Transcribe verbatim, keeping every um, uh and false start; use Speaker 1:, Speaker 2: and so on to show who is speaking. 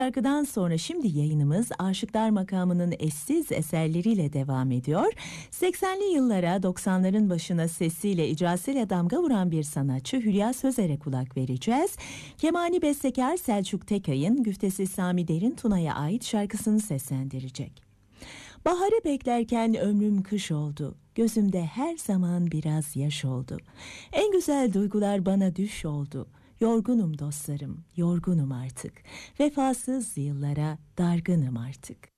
Speaker 1: Şarkıdan sonra şimdi yayınımız Aşıklar Makamı'nın eşsiz eserleriyle devam ediyor. seksenli yıllara doksanların başına sesiyle icrasıyla damga vuran bir sanatçı Hülya Sözer'e kulak vereceğiz. Kemani bestekar Selçuk Tekay'ın güftesi Sami Derin Tuna'ya ait şarkısını seslendirecek. Baharı beklerken ömrüm kış oldu. Gözümde her zaman biraz yaş oldu. En güzel duygular bana düş oldu. Yorgunum dostlarım, yorgunum artık. Vefasız yıllara dargınım artık.